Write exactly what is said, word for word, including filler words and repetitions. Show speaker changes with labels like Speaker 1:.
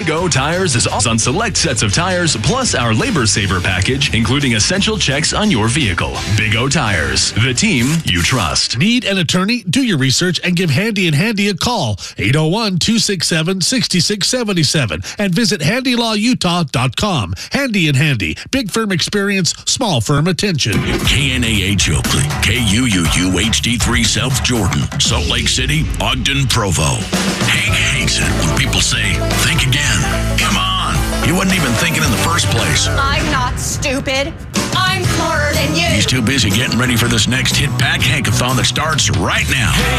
Speaker 1: Big O Tires is on select sets of tires, plus our Labor Saver package, including essential checks on your vehicle. Big O Tires, the team you trust.
Speaker 2: Need an attorney? Do your research and give Handy and Handy a call. eight oh one, two six seven, six six seven seven and visit handy law utah dot com. Handy and Handy. Big firm experience, small firm attention.
Speaker 3: K N A H Oakley, K U U U H D three South Jordan, Salt Lake City, Ogden, Provo. Hank hates it when people say, think again. Come on. You wasn't even thinking in the first place.
Speaker 4: I'm not stupid. I'm smarter than you.
Speaker 3: He's too busy getting ready for this next Hit Pack Hankathon that starts right now.